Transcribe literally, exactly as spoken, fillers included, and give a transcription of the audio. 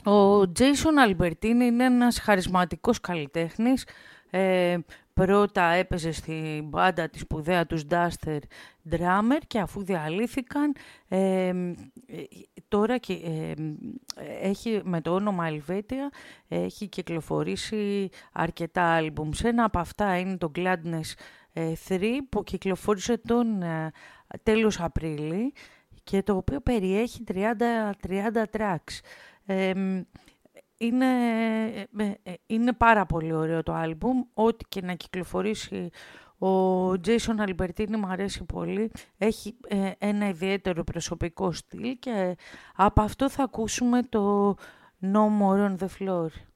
Ο Jason Albertini είναι ένας χαρισματικός καλλιτέχνης. Ε, πρώτα έπαιζε στην μπάντα της σπουδαία τους Duster Drummer και αφού διαλύθηκαν, ε, τώρα και, ε, έχει με το όνομα Helvetia έχει κυκλοφορήσει αρκετά άλμπουμς. Ένα από αυτά είναι το Gladness τρία που κυκλοφόρησε τον ε, τέλος Απρίλη και το οποίο περιέχει τριάντα, τριάντα tracks. Ε, είναι, ε, είναι πάρα πολύ ωραίο το άλμπουμ, ό,τι και να κυκλοφορήσει ο Jason Albertini μου αρέσει πολύ, έχει ε, ένα ιδιαίτερο προσωπικό στυλ και από αυτό θα ακούσουμε το No More on the Floor.